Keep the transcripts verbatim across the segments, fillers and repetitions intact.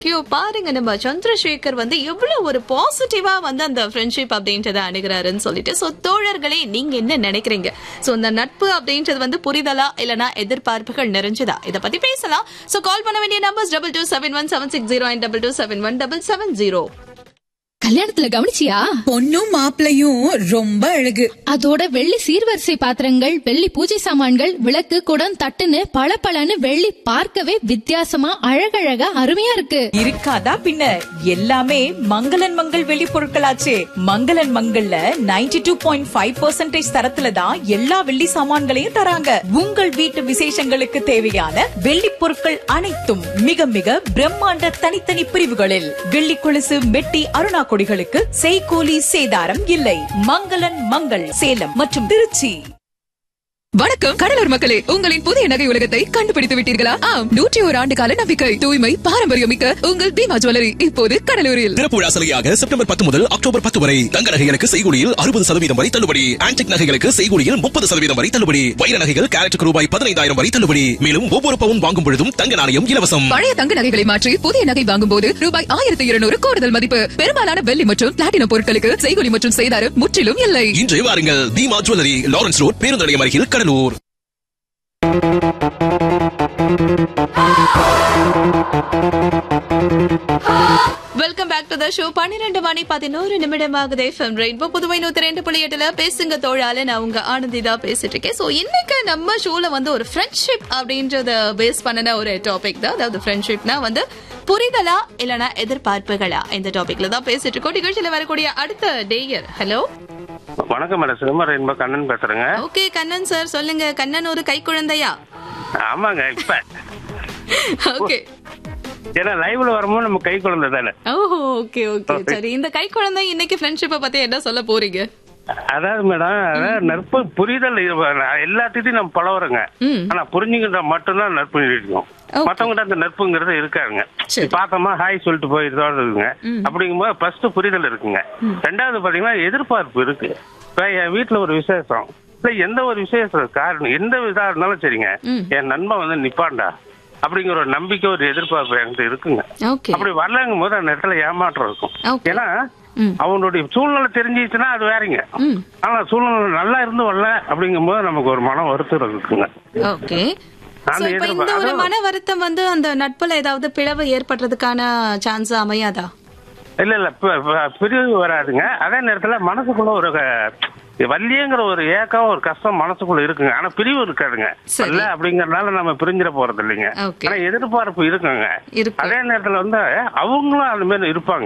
பாருங்க நம்ம சந்திரசேகர் வந்து எவ்வளவு ஒரு பாசிட்டிவா வந்து அந்த ஃப்ரெண்ட்ஷிப் அப்படின்றத அணுகிறாருன்னு சொல்லிட்டு. சோ தோழர்களே, நீங்க என்ன நினைக்கிறீங்க? சோ இந்த நட்பு அப்படின்றது வந்து புரிதலா இல்லனா எதிர்பார்ப்புகள் நிறைஞ்சதா? இத பத்தி பேசலாம். சோ கால் பண்ண வேண்டிய numbers double two seven one seven six zero and double two seven one double seven zero. கல்யாணத்துல கவனிச்சியா? பொண்ணும் மாப்பிளையும் ரொம்ப அழகு. அதோட வெள்ளி சீர்வரிசை பாத்திரங்கள், வெள்ளி பூஜை சாமான்கள், விளக்கு, குடம், தட்டுன்னு பளபளன்னு வெள்ளி பார்க்கவே வித்தியாசமா அழகழகா அருமையா இருக்கு. இருக்காதா பின்ன, எல்லாமே மங்களன் மங்கள் வெள்ளி பொருட்களாச்சே. மங்களன் மங்கள்ல ninety two point five percentage தரத்துல தான் எல்லா வெள்ளி சாமான்களையும் தராங்க. உங்கள் வீட்டு விசேஷங்களுக்கு தேவையான வெள்ளி பொருட்கள் அனைத்தும் மிக மிக பிரம்மாண்ட தனித்தனி பிரிவுகளில். வெள்ளி கொலுசு, மெட்டி, அருணா கொடிகளுக்கு செய்கூலி சேதாரம் இல்லை. மங்களன் மங்கள், சேலம் மற்றும் திருச்சி. வணக்கம் கடலூர் மக்களே, உங்களின் புதிய நகை உலகத்தை கண்டுபிடித்து விட்டீர்களா? ஆம், நூற்றி ஒரு ஆண்டு கால நம்பிக்கை, தூய்மை, பாரம்பரியம் மிக்க உங்கள் பீமா ஜுவல்லரி இப்போது கடலூரில். திறப்பு விழா சலுகையாக செப்டம்பர் பத்து முதல் அக்டோபர் பத்து வரை தங்க நகைகளுக்கு செய்கூலியில் அறுபது சதவீதம் வரை தள்ளுபடி. ஆன்டிக் நகைகளுக்கு செய்கூலியில் முப்பது சதவீதம் வரை தள்ளுபடி. வைர நகைகள் கேரட்டுக்கு ரூபாய் பதினைந்தாயிரம் வரை தள்ளுபடி. மேலும் ஒவ்வொரு பவுன் வாங்கும் பொழுதும் தங்க நாணயம் இலவசம். பழைய தங்க நகைகளை மாற்றி புதிய நகை வாங்கும் போது ரூபாய் ஆயிரத்தி இருநூறு கூடுதல் மதிப்பு. பெரும்பாலான வெள்ளி மற்றும் பிளாட்டினம் பொருட்களுக்கு செய்கூலி மற்றும் செய்தாரம் முற்றிலும் இல்லை. இன்று வாருங்கள், பீமா ஜுவல்லரி, லாரன்ஸ் ரோட், பேருந்து நிலையம் அருகில், Cuddalore. Welcome back to the show. பன்னிரண்டு மணி பதினோரு நிமிடமாகுது. எஃப்எம் ரெயின்போ புதுவை நூத்தி ரெண்டு புள்ளி எட்டுல பேசுங்க தோழால நான் உங்க ஆனந்தி தான் பேசிட்டு இருக்கேன். சோ இன்னைக்கு நம்ம ஷோல வந்து ஒரு ஃப்ரெண்ட்ஷிப் அப்படின்றத பேஸ் பண்ணின ஒரு டாபிக் தான். அதாவது ஃப்ரெண்ட்ஷிப்னா வந்து புரிதலா இல்லனா எதிர்பார்ப்புகளா, இந்த டாபிக்ல தான் பேசிட்டு இருக்கோம். நிகழ்ச்சியில வரக்கூடிய அடுத்த டேயர். ஹலோ, வணக்கம் மேடம், சினிமா ரெயின்போ கண்ணன் பேசுறேங்க. ஓகே கண்ணன் சார், சொல்லுங்க. கண்ணன் ஒரு கை குழந்தையா? ஆமாங்க. இப்ப ஓகே, ஏன்னா லைவ்ல வரும்போது நம்ம கை குழந்தை தானே. ஓஹோ, ஓகே ஓகே சரி. இந்த கை குழந்தை இன்னைக்கு ஃப்ரெண்ட்ஷிப்பை பத்தி என்ன சொல்ல போறீங்க? அதாவது மேடம், அதாவது நட்பு புரிதல் எல்லாத்தையும் நம்ம பழகுறோங்க. ஆனா புரிஞ்சுக்கிட்ட மட்டும்தான் நட்பு இருக்கும். மத்தவங்கிட்ட அந்த நட்புங்கிறது இருக்காருங்க. பார்த்தோமா ஹாய் சொல்லிட்டு போயிட்டு இருக்குங்க. அப்படிங்கும்போது ஃபர்ஸ்ட் புரிதல் இருக்குங்க. ரெண்டாவது பாத்தீங்கன்னா எதிர்பார்ப்பு இருக்கு. இப்ப என் வீட்டுல ஒரு விசேஷம், எந்த ஒரு விசேஷம் காரணம் எந்த இதா இருந்தாலும் சரிங்க, என் நண்பன் வந்து நிப்பாண்டா அப்படிங்கிற ஒரு நம்பிக்கை, ஒரு எதிர்பார்ப்பு என்கிட்ட இருக்குங்க. அப்படி வரலங்கும் போது அந்த இடத்துல ஏமாற்றம் இருக்கும். ஏன்னா அவனுடைய சூழ்நிலை தெரிஞ்சிச்சுன்னா அது வேறங்க. ஆனா சூழ்நிலை நல்லா இருந்து வரல அப்படிங்கும் போது நமக்கு ஒரு மன வருத்தம் இருக்குங்க. ஓகே, இந்த ஒரு மன வருத்தம் வந்து அந்த நட்புல ஏதாவது பிளவு ஏற்படுறதுக்கான சான்ஸ் அமையாதா? இல்ல இல்ல, பிரிவு வராதுங்க. அதே நேரத்துல மனசுக்குள்ள ஒரு வள்ளியங்கிற ஒரு ஏக்கம், ஒரு கஷ்டம் மனசுக்குள்ள இருக்குங்க. ஆனா பிரிவு இருக்காதுங்க. இல்ல அப்படிங்கறதுனால நம்ம பிரிஞ்சிட போறது இல்லைங்க. ஆனா எதிர்பார்ப்பு இருக்குங்க. அதே நேரத்துல வந்து அவங்களும் அந்த மாதிரி இருப்பாங்க.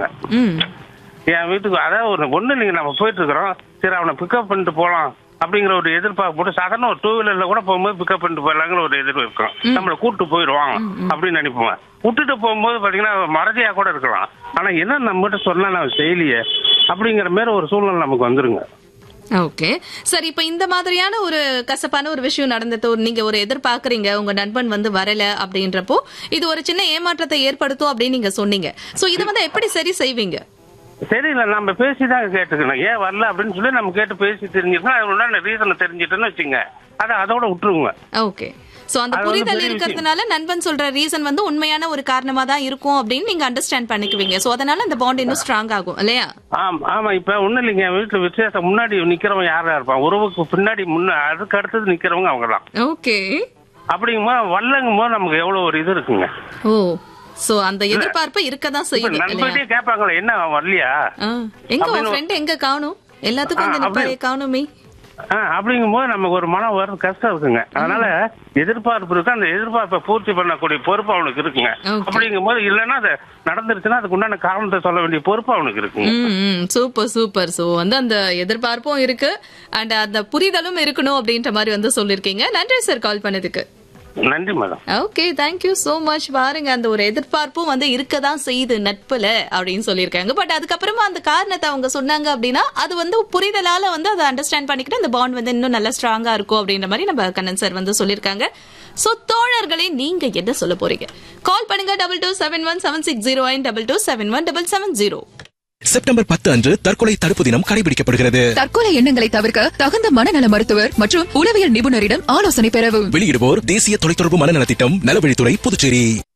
என் வீட்டுக்கு அதாவது ஒரு ஒண்ணு இல்லைங்க, நம்ம போயிட்டு இருக்கிறோம், சரி அவனை பிக்கப் பண்ணிட்டு போலாம் அப்படிங்கிற ஒரு எதிர்பார்ப்பு போட்டு சாதாரண ஒரு டூ வீலர்ல கூட போகும்போது பிக்கப் பண்ணிட்டு போயிடலாங்கிற ஒரு எதிர்ப்பு இருக்கும். நம்மளை கூப்பிட்டு போயிடுவாங்க அப்படின்னு நினைப்போம். விட்டுட்டு போகும்போது பாத்தீங்கன்னா மறதியா கூட இருக்கலாம். ஆனா என்ன நம்ம கிட்ட சொன்னா நம்ம செய்யலையே அப்படிங்கிற மாதிரி ஒரு சூழ்நிலை நமக்கு வந்துருங்க. ஓகே சரி, இப்ப இந்த மாதிரியான ஒரு கசப்பான ஒரு விஷயம் நடந்தது, நீங்க ஒரு எதிர்பார்க்கறீங்க, உங்க நண்பன் வந்து வரல அப்படின்றப்போ இது ஒரு சின்ன ஏமாற்றத்தை ஏற்படுத்தும் அப்படின்னு நீங்க சொன்னீங்க. சோ இதை வந்து எப்படி சரி செய்வீங்க? சரி, இல்ல நம்ம பேசிதான் கேட்டுக்கணும். ஏன் வரல அப்படின்னு சொல்லி நம்ம கேட்டு பேசி தெரிஞ்சுக்கணும். அதோட ரீசனை தெரிஞ்சுட்டோன்னு வச்சுங்க, அதை அதோட விட்டுருங்க. ஓகே, சோ அந்த புரிதல் இருக்கிறதுனால நண்பன் சொல்ற ரீசன் வந்து உண்மையான ஒரு காரணமா தான் இருக்கும் அப்படின்னு நீங்க அண்டர்ஸ்டாண்ட் பண்ணிக்குவீங்க. சோ அதனால அந்த பாண்ட் இன்னும் ஸ்ட்ராங் ஆகும் இல்லையா? ஆமா ஆமா. இப்ப ஒண்ணு இல்லைங்க, வீட்டுல விசேஷம் முன்னாடி நிக்கிறவங்க யாரா இருப்பான், உறவுக்கு பின்னாடி முன்ன அதுக்கு அடுத்தது நிக்கிறவங்க அவங்கதான். ஓகே, அப்படிங்கும்போது வரலங்கும் போது நமக்கு எவ்வளவு ஒரு இது இருக்குங்க. ஓ, சோ அந்த எதிர்பார்ப்பு இருக்கதான் செய்யுது. நண்பர்கிட்டயே கேட்பாங்களா என்ன வரலையா, எங்க உன் ஃப்ரெண்ட் எங்க காணோம், எல்லாத்துக்கும் அந்த நிப்பாயே காணோமே அப்படிங்கும் போது நமக்கு ஒரு மனம் வர கஷ்டம் இருக்குங்க. அதனால எதிர்பார்ப்பு இருக்கு, அந்த எதிர்பார்ப்பை பூர்த்தி பண்ணக்கூடிய பொறுப்பு அவனுக்கு இருக்குங்க. அப்படிங்கும் போது இல்லைன்னா அது நடந்துருச்சுன்னா அதுக்கு உண்டான காரணத்தை சொல்ல வேண்டிய பொறுப்பு அவனுக்கு இருக்குங்க. Super super. சோ வந்து அந்த எதிர்பார்ப்பும் இருக்கு அண்ட் அந்த புரிதலும் இருக்கணும் அப்படின்ற மாதிரி வந்து சொல்லிருக்கீங்க. நன்றி சார் கால் பண்ணதுக்கு. நன்றி madam. Okay, thank you so much. பாருங்க, அந்த ஒரு எதிர்பார்ப்பும் வந்து இருக்கதான் செய்யுது நட்புல அப்படின்னு சொல்லியிருக்காங்க. பட் அதுக்கப்புறமா அந்த காரணத்தை அவங்க சொன்னாங்க அப்படின்னா அது வந்து புரிதலால வந்து அதை அண்டர்ஸ்டாண்ட் பண்ணிக்கிட்டு அந்த பாண்ட் வந்து இன்னும் நல்லா ஸ்ட்ராங்கா இருக்கும் அப்படின்ற மாதிரி நம்ம கண்ணன் சார் வந்து சொல்லியிருக்காங்க. சோ தோழர்களே, நீங்க என்ன சொல்ல போறீங்க? கால் பண்ணுங்க double two seven one seven six zero and double two seven one double seven zero. September பத்து அன்று தற்கொலை தடுப்பு தினம் கடைபிடிக்கப்படுகிறது. தற்கொலை எண்ணங்களை தவிர்க்க தகுந்த மனநல மருத்துவர் மற்றும் உளவியல் நிபுணரிடம் ஆலோசனை பெறவும். வெளியிடுவோர் தேசிய தொலைத்தொடர்பு மனநல திட்டம், நலவழித்துறை, புதுச்சேரி.